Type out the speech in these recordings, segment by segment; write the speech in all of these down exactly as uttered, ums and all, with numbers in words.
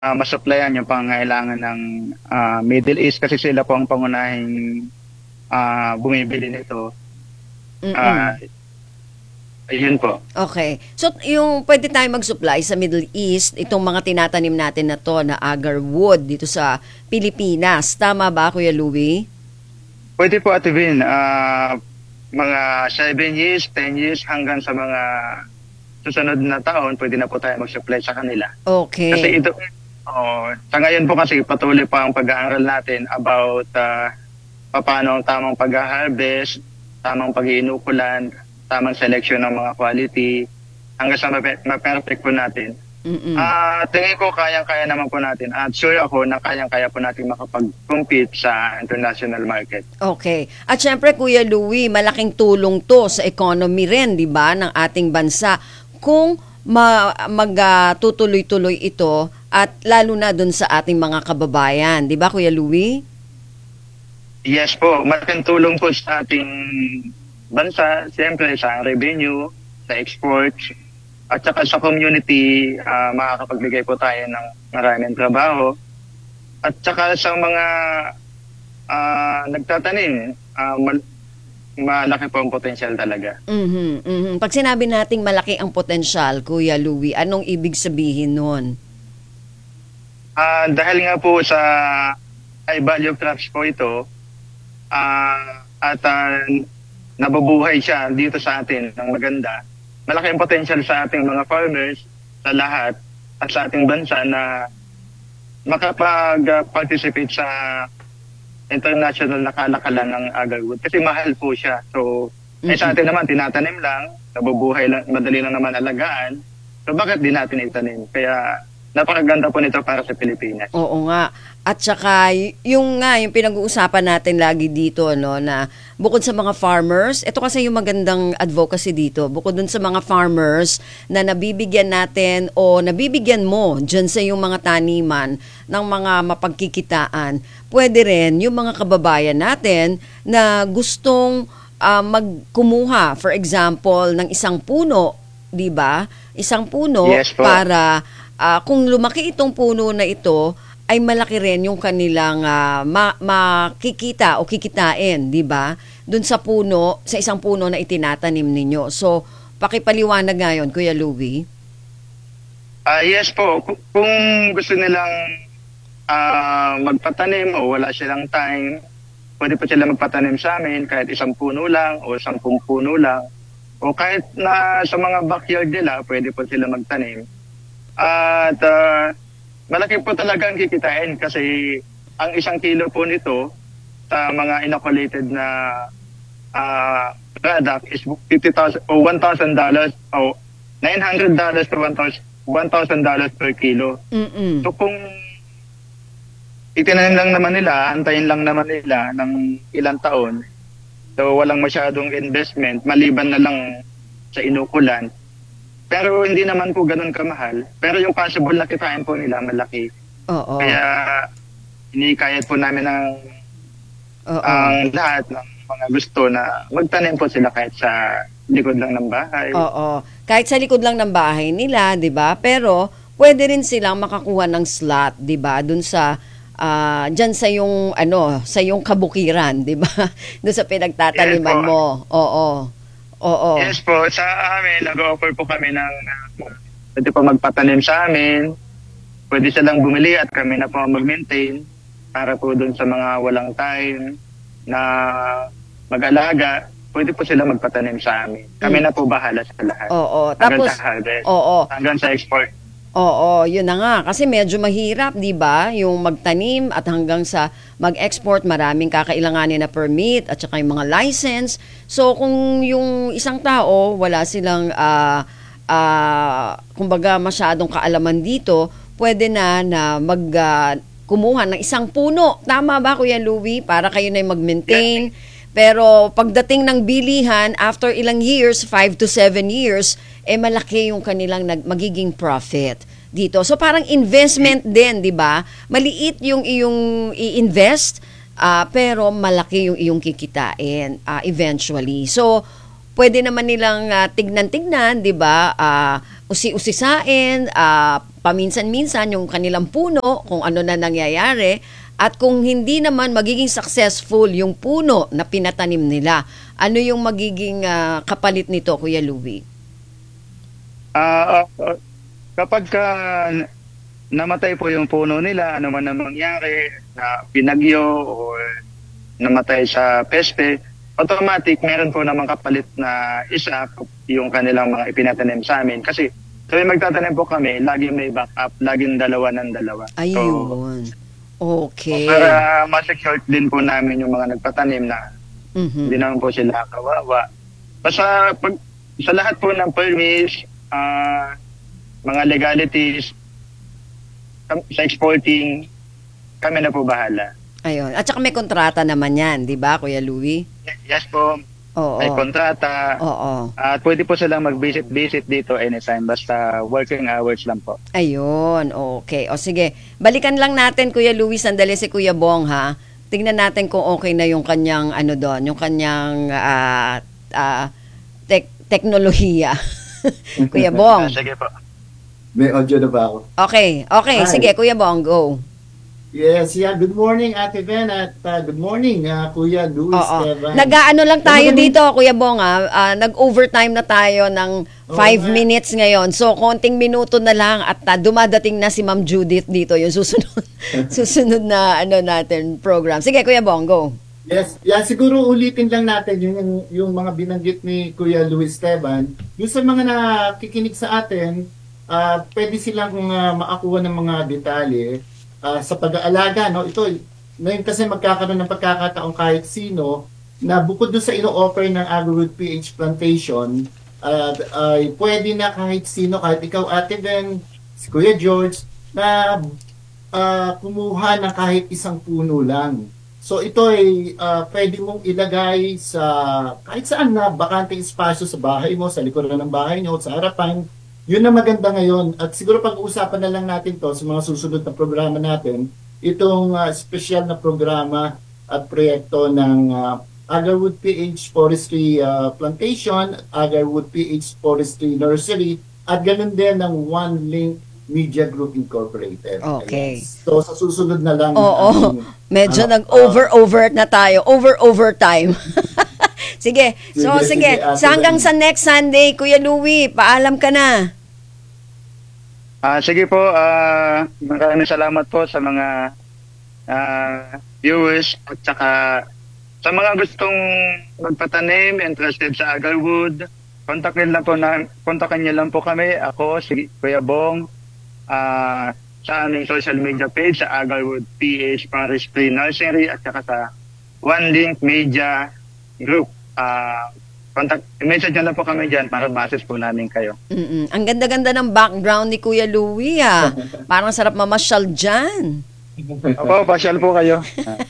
ah, ma-supplyan yung pangangailangan ng ah, Middle East kasi sila po ang pangunahing ah, bumibili nito. Ah, Mm. ayun po. Okay. So, yung pwede tayo mag-supply sa Middle East, itong mga tinatanim natin na to na agarwood dito sa Pilipinas. Tama ba, Kuya Louie? Pwede po Ate Vin, ah, mga seven years, ten years hanggang sa mga susunod na taon, pwede na po tayo mag-supply sa kanila. Kasi Okay. ito, oh, sa ngayon po kasi patuloy pa ang pag-aaral natin about uh, paano ang tamang pag-harvest, tamang pag-iinukulan, tamang selection ng mga quality, hanggang sa mape- ma-perfect po natin. Mm-mm. Ah, tingin ko kayang-kaya naman po natin at sure ako na kayang-kaya po natin makapag-compete sa international market. Okay. At syempre, Kuya Louie, malaking tulong to sa economy rin, di ba, ng ating bansa. Kung ma- magtutuloy-tuloy ito at lalo na dun sa ating mga kababayan. Di ba, Kuya Louie? Yes po, malaking tulong po sa ating bansa, siyempre sa revenue, sa exports, at saka sa community, ah, makakapagbigay po tayo ng maraming trabaho. At saka sa mga ah, nagtatanim, ah, mal- malaki po ang potensyal talaga. Mhm, mhm. Pag sinabi nating malaki ang potensyal, Kuya Louie, anong ibig sabihin nun? Ah, dahil nga po sa high value crops po ito, ah, at ah, nabubuhay siya dito sa atin ng maganda, malaki ang potential sa ating mga farmers, sa lahat, at sa ating bansa na makapag-participate sa international na kalakalan ng agarwood. Kasi mahal po siya. So, eh, sa atin naman, tinatanim lang, nabubuhay lang, madali lang naman alagaan. So, bakit di natin itanim? Kaya, napakaganda po nito para sa Pilipinas. Oo nga. At saka, y- yung nga, yung pinag-uusapan natin lagi dito, no, na bukod sa mga farmers, ito kasi yung magandang advocacy dito, bukod dun sa mga farmers na nabibigyan natin o nabibigyan mo dyan sa yung mga taniman ng mga mapagkikitaan, pwede rin yung mga kababayan natin na gustong ah, magkumuha, for example, ng isang puno, di ba? Isang puno Yes po. para ah, kung lumaki itong puno na ito, ay malaki rin yung kanilang ah, ma- makikita o kikitain, di ba? Doon sa puno, sa isang puno na itinatanim ninyo. So, pakipaliwanag ngayon, Kuya Louie. Ah, yes po. Ku- Kung gusto nilang ah, magpatanim o wala silang time, pwede po sila magpatanim sa amin kahit isang puno lang o sampung puno lang. O kahit na sa mga backyard nila, pwede po sila magtanim. At ah, malaki po talaga ang kikitain kasi ang isang kilo po nito sa mga inoculated na ah, product is fifty thousand o one thousand dollars o nine hundred dollars to one thousand one thousand dollars per kilo. Mm-mm. So kung itinanim lang naman nila, antayin lang naman nila ng ilang taon, so walang masyadong investment, maliban na lang sa inukulan. Pero hindi naman po ganun kamahal. Pero yung possible na kitain po nila malaki. Oo. Kaya inikayat po namin ang, Oo. ang lahat ng mga gusto na magtanim po sila kahit sa likod lang ng bahay. Oo. Kahit sa likod lang ng bahay nila, 'di ba? Pero pwede rin silang makakuha ng slot, 'di ba? Doon sa ah diyan sa yung ano, sa yung kabukiran, 'di ba? Doon sa pinagtataniman Yes po. mo. Oo. Oo. Yes po, sa amin, nag-offer po kami ng uh, pwede po magpatanim sa amin, pwede silang bumili at kami na po ang mag-maintain para po dun sa mga walang time na mag-alaga, pwede po sila magpatanim sa amin. Kami Mm. na po bahala sa lahat. Oo. Hanggang Tapos sa harvest, oo. hanggang sa export. Oo, yun na nga. Kasi medyo mahirap, di ba? Yung magtanim at hanggang sa mag-export, maraming kakailanganin na permit at saka yung mga license. So, kung yung isang tao, wala silang, ah, ah, kumbaga, masyadong kaalaman dito, pwede na na mag, ah, kumuha ng isang puno. Tama ba, Kuya Louie? Para kayo na yung mag-maintain. Pero pagdating ng bilihan, after ilang years, five to seven years, eh malaki yung kanilang nag, magiging profit dito. So parang investment din, di ba? Maliit yung iyong i-invest, ah, pero malaki yung iyong kikitain ah, eventually. So, pwede naman nilang ah, tignan-tignan, 'di ba? Ah, usi-usisain, ah, paminsan-minsan yung kanilang puno kung ano na nangyayari at kung hindi naman magiging successful yung puno na pinatanim nila. Ano yung magiging ah, kapalit nito, Kuya Louie? Ah, ah, kapag ka namatay po yung puno nila, ano man ang mangyari, na pinagyo o namatay sa peste, automatic meron po namang kapalit na isa yung kanilang mga ipinatanim sa amin. Kasi tuwing magtatanim po kami, lagi may backup, laging dalawa ng dalawa. Ayun. Okay. So, para ma-secure din po namin yung mga nagpatanim na Mhm. hindi naman po sila kawawa. Basta pag, sa lahat po ng permits, ah, mga legalities, kam- sa exporting, kami na po bahala. Ayun. At saka may kontrata naman yan, di ba, Kuya Louie? Yes po, Oo. may kontrata. Oo. At pwede po silang mag-visit-visit dito anytime. Basta working hours lang po. Ayun, okay. O sige, balikan lang natin, Kuya Louie, sandali si Kuya Bong, ha? Tingnan natin kung okay na yung kanyang, ano doon, yung kanyang ah, ah, tek- teknolohiya. Kuya Bong. Ah, sige po. May audio na ba ako? Okay, okay. Hi. Sige, Kuya Bong, go. Yes, yeah. Good morning, Ate Ben, at uh, good morning, uh, Kuya Luis Oo. Esteban. Nag-ano lang tayo Ano ba- dito, Kuya Bong, ah. Ah, nag-overtime na tayo ng five nga. minutes ngayon. So, konting minuto na lang at ah, dumadating na si Ma'am Judith dito, yung susunod, susunod na ano natin program. Sige, Kuya Bong, go. Yes, yeah, siguro ulitin lang natin yung, yung mga binanggit ni Kuya Luis Esteban. Yung sa mga nakikinig sa atin, uh, pwede silang uh, makakuha ng mga detalye uh, sa pag-aalaga. No? Ito, ngayon kasi magkakaroon ng pagkakataong kahit sino na bukod doon sa ino-offer ng Agriwood P H Plantation, uh, ay pwede na kahit sino, kahit ikaw, Ate Ben, si Kuya George, na uh, kumuha ng kahit isang puno lang. So ito ay uh, pwede mong ilagay sa kahit saan na bakanteng espasyo sa bahay mo, sa likuran ng bahay nyo, sa harapan. Yun na maganda ngayon. At siguro pag-uusapan na lang natin to sa mga susunod na programa natin, itong uh, special na programa at proyekto ng uh, Agriwood P H Forestry uh, Plantation, Agriwood P H Forestry Nursery, at ganun din ng One Link Media Group Incorporated. Okay. Ayan. So sa susunod na lang. Oo, ang- medyo ah, nag-over-over na tayo. Over-overtime. Sige, so Sige, sige. sige, Ate Sa hanggang Ben. sa next Sunday, Kuya Louie, paalam ka na. Ah, sige po, ah, maraming salamat po sa mga ah, viewers at saka sa mga gustong magpatanim, interested sa Agriwood, kontakin lang po na, kontakin niyo lang po kami, ako, si Kuya Bong, ah, sa aming social media page sa Agriwood P H Forestry Nursery at saka sa One Link Media Group. Ah, contact, message niyo lang po kami dyan para ma-assist po namin kayo. Mm-mm. Ang ganda-ganda ng background ni Kuya Louie, ah. Parang sarap mamasyal dyan. Opo, pasyal po kayo.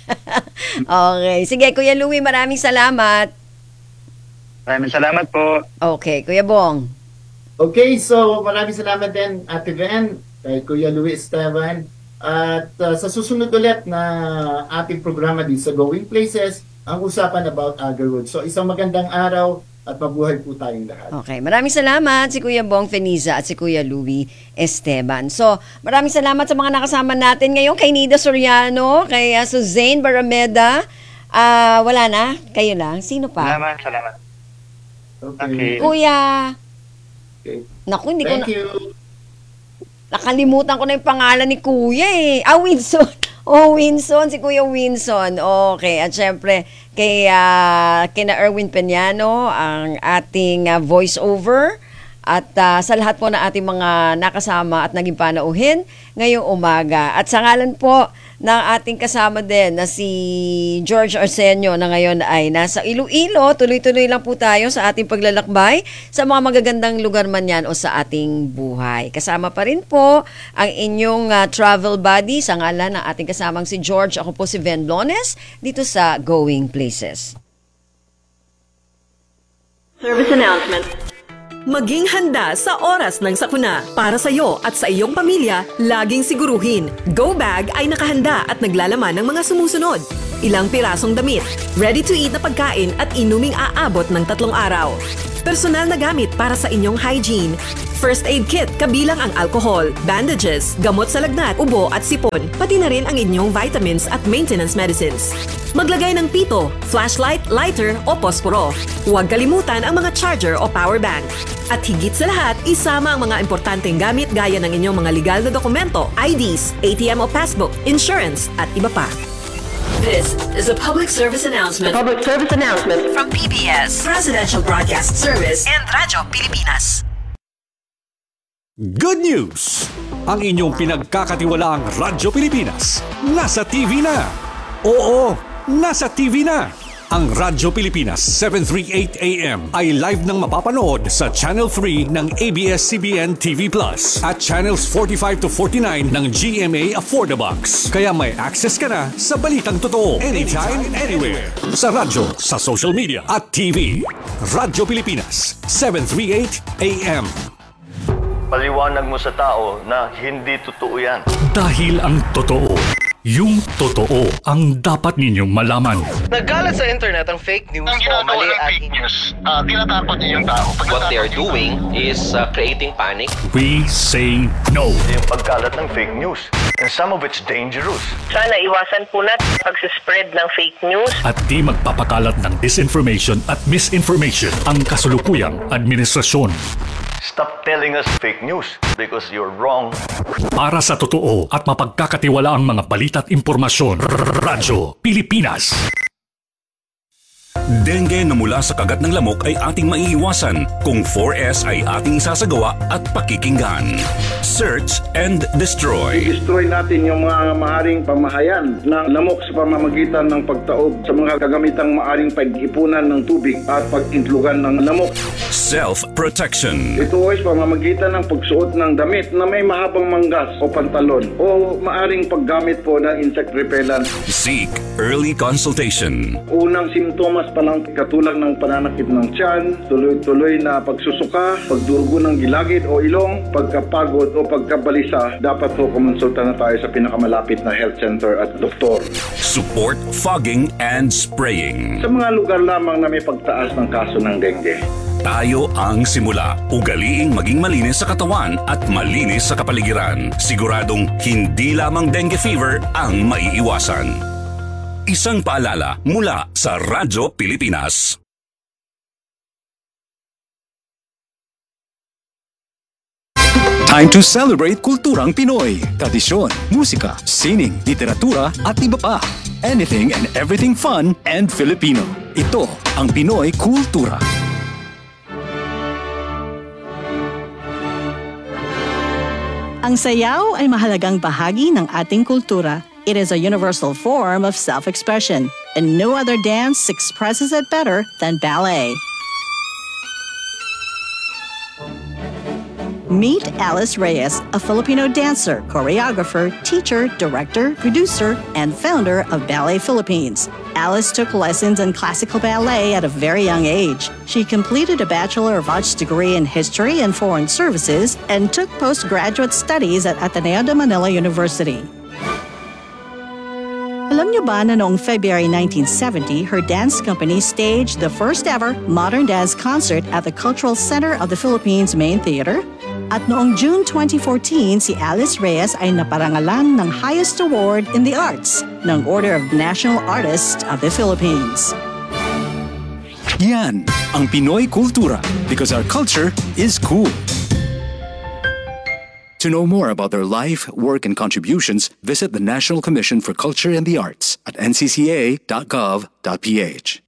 Okay. Sige, Kuya Louie, maraming salamat. Maraming salamat po. Okay, Kuya Bong. Okay, so maraming salamat din, Ate Ben, kay Kuya Luis Esteban. At uh, sa susunod ulit na ating programa din sa Going Places, ang usapan about Agriwood. So isang magandang araw at mabuhay po tayong lahat. Okay, maraming salamat si Kuya Bong Feniza at si Kuya Louie Esteban. So, maraming salamat sa mga nakasama natin ngayon, kay Nida Soriano, kay uh, Suzanne Barameda. Ah, wala na, kayo lang. Sino pa? Salamat, salamat. Okay. Kuya. Okay. Naku, hindi ko Thank na, you. nakalimutan ko na yung pangalan ni Kuya eh. Ah, Winson. Oh, Winson, si Kuya Winson. Okay, at syempre kay ah, kina Erwin Peñano, ang ating ah, voice-over. At ah, sa lahat po na ating mga nakasama at naging panauhin ngayong umaga. At sa ngalan po ng ating kasama din na si George Arsenio na ngayon ay nasa Iloilo. Tuloy-tuloy lang po tayo sa ating paglalakbay sa mga magagandang lugar man yan o sa ating buhay. Kasama pa rin po ang inyong ah, travel buddy sa ngalan ng ating kasamang si George. Ako po si Ven Blones dito sa Going Places. Service announcement. Maging handa sa oras ng sakuna. Para sa iyo at sa iyong pamilya, laging siguruhin. Go Bag ay nakahanda at naglalaman ng mga sumusunod. ilang pirasong damit, ready-to-eat na pagkain at inuming aabot ng tatlong araw. Personal na gamit para sa inyong hygiene. First aid kit kabilang ang alcohol, bandages, gamot sa lagnat, ubo at sipon, pati na rin ang inyong vitamins at maintenance medicines. Maglagay ng pito, flashlight, lighter o posporo. Huwag kalimutan ang mga charger o power bank. At higit sa lahat, isama ang mga importanteng gamit gaya ng inyong mga legal na dokumento, I Ds, A T M o passbook, insurance at iba pa. This is a public service announcement. Public service announcement From P B S, Presidential Broadcast Service, and Radyo Pilipinas. Good news! Ang inyong pinagkakatiwalaang Radyo Pilipinas nasa T V na. Oo, nasa T V na. Ang Radyo Pilipinas seven thirty-eight A M ay live nang mapapanood sa Channel three ng A B S C B N T V Plus at Channels forty-five to forty-nine ng G M A Affordabox. Kaya may access ka na sa balitang totoo anytime, anywhere. Sa radyo, sa social media at T V. Radyo Pilipinas seven thirty-eight A M. Paliwanag mo sa tao na hindi totoo yan. Dahil ang totoo, yung totoo ang dapat ninyong malaman. Nagkalat sa internet ang fake news ang o ginagawa mali ng at fake news, uh, tinatakot niyo yung tao. What they are doing is uh, creating panic. We say no. Yung pagkalat ng fake news. And some of it's dangerous. Sana iwasan po natin pag-spread ng fake news. At di magpapakalat ng disinformation at misinformation ang kasulukuyang administrasyon. Stop telling us fake news because you're wrong. Para sa totoo at mapagkakatiwalaang mga balita at impormasyon, Radyo Pilipinas. Dengue na mula sa kagat ng lamok ay ating maiiwasan kung four S ay ating isasagawa at pakikinggan. Search and destroy. I-destroy natin yung mga maaring pamahayan ng lamok sa pamamagitan ng pagtaob sa mga kagamitang maaring pag-ipunan ng tubig at pag-intlugan ng lamok. Self-protection. Ito ay pamamagitan ng pagsuot ng damit na may mahabang manggas o pantalon o maaring paggamit po ng insect repellent. Seek early consultation. Unang simptomas pa lang katulad ng pananakit ng tiyan, tuloy-tuloy na pagsusuka, pagdurugo ng gilagid o ilong, pagkapagod o pagkabalisa, dapat po kumonsulta na tayo sa pinakamalapit na health center at doktor. Support fogging and spraying. Sa mga lugar lamang na may pagtaas ng kaso ng dengue. Tayo ang simula. Ugaliing maging malinis sa katawan at malinis sa kapaligiran. Siguradong hindi lamang dengue fever ang maiiwasan. Isang paalala mula sa Radyo Pilipinas. Time to celebrate kulturang Pinoy. Tradisyon, musika, sining, literatura at iba pa. Anything and everything fun and Filipino. Ito ang Pinoy Kultura. Ang sayaw ay mahalagang bahagi ng ating kultura. It is a universal form of self-expression, and no other dance expresses it better than ballet. Meet Alice Reyes, a Filipino dancer, choreographer, teacher, director, producer, and founder of Ballet Philippines. Alice took lessons in classical ballet at a very young age. She completed a Bachelor of Arts degree in History and Foreign Services and took postgraduate studies at Ateneo de Manila University. Alam niyo ba na noong February nineteen seventy, her dance company staged the first ever modern dance concert at the Cultural Center of the Philippines Main Theater? At noong June twenty fourteen, si Alice Reyes ay naparangalan ng highest award in the arts ng Order of National Artist of the Philippines. Yan ang Pinoy Kultura because our culture is cool. To know more about their life, work, and contributions, visit the National Commission for Culture and the Arts at n c c a dot gov dot p h.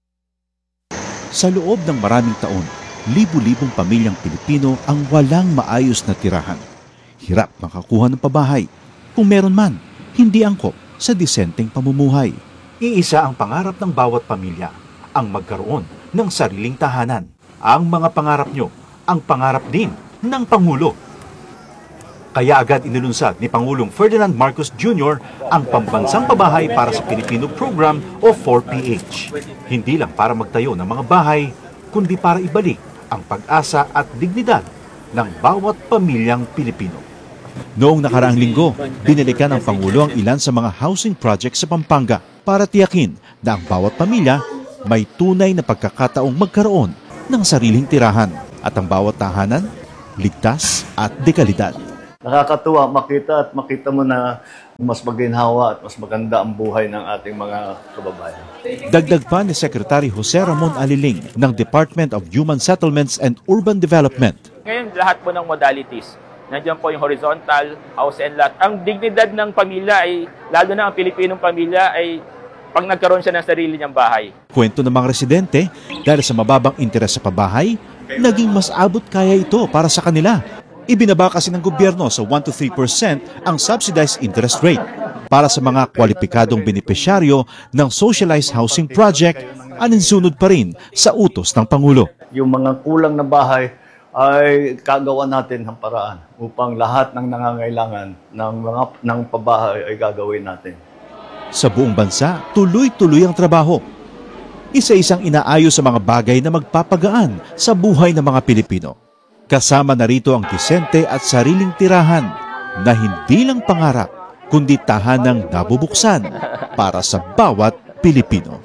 Sa loob ng maraming taon, libu-libong pamilyang Pilipino ang walang maayos na tirahan. Hirap makakuha ng pabahay. Kung meron man, hindi angkop sa disenteng pamumuhay. Iisa ang pangarap ng bawat pamilya, ang magkaroon ng sariling tahanan. Ang mga pangarap nyo, ang pangarap din ng Pangulo. Kaya agad inilunsad ni Pangulong Ferdinand Marcos Junior ang pambansang pabahay para sa Pilipino Program o four P H. Hindi lang para magtayo ng mga bahay, kundi para ibalik ang pag-asa at dignidad ng bawat pamilyang Pilipino. Noong nakaraang linggo, binalikan ng Pangulo ang ilan sa mga housing projects sa Pampanga para tiyakin na ang bawat pamilya may tunay na pagkakataong magkaroon ng sariling tirahan at ang bawat tahanan ligtas at dekalidad. Nakakatuwa makita at makita mo na mas maginhawa at mas maganda ang buhay ng ating mga kababayan. Dagdag pa ni Secretary Jose Ramon Aliling ng Department of Human Settlements and Urban Development. Ngayon, lahat po ng modalities. Nandiyan po yung horizontal, house and lot. Ang dignidad ng pamilya ay, lalo na ang Pilipinong pamilya, ay pag nagkaroon siya ng sarili niyang bahay. Kwento ng mga residente, dahil sa mababang interes sa pabahay, naging mas abot kaya ito para sa kanila. Ibinaba kasi ng gobyerno sa one to three percent ang subsidized interest rate para sa mga kwalipikadong benepisyaryo ng socialized housing project, aninsunod pa rin sa utos ng Pangulo. Yung mga kulang na bahay ay kagawa natin ng paraan upang lahat ng nangangailangan ng mga ng pabahay ay gagawin natin. Sa buong bansa, tuloy-tuloy ang trabaho. Isa-isang inaayos sa mga bagay na magpapagaan sa buhay ng mga Pilipino. Kasama na rito ang disente at sariling tirahan na hindi lang pangarap, kundi tahanang nabubuksan para sa bawat Pilipino.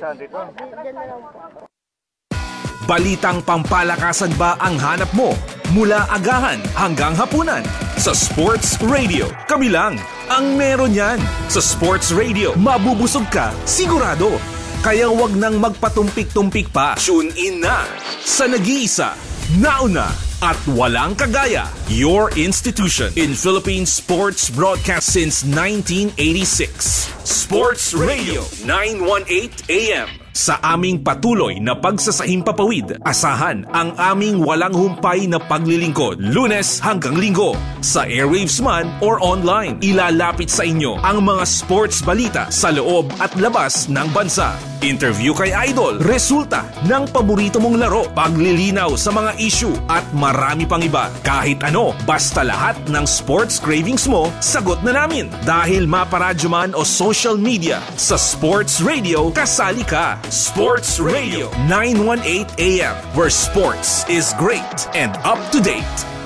Balitang pampalakasan ba ang hanap mo? Mula agahan hanggang hapunan sa Sports Radio. Kami lang ang meron yan. Sa Sports Radio, mabubusog ka sigurado. Kaya wag nang magpatumpik-tumpik pa. Tune in na sa nag-iisa, nauna at walang kagaya, your institution in Philippine sports broadcast since nineteen eighty-six. Sports Radio nine eighteen A M. Sa aming patuloy na pagsasahimpapawid, asahan ang aming walang humpay na paglilingkod, Lunes hanggang Linggo. Sa airwaves man or online, ilalapit sa inyo ang mga sports balita sa loob at labas ng bansa. Interview kay Idol, resulta ng paborito mong laro, paglilinaw sa mga issue at marami pang iba. Kahit ano, basta lahat ng sports cravings mo, sagot na namin. Dahil maparadyo man o social media, sa Sports Radio, kasali ka. Sports Radio nine eighteen A M, where sports is great and up to date.